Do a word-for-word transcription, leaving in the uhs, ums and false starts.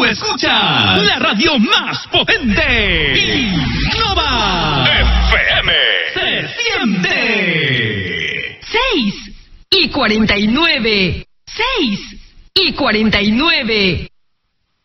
escuchas la radio más potente. Innova F M. Se siente. Seis y cuarenta y nueve. Seis y cuarenta y nueve.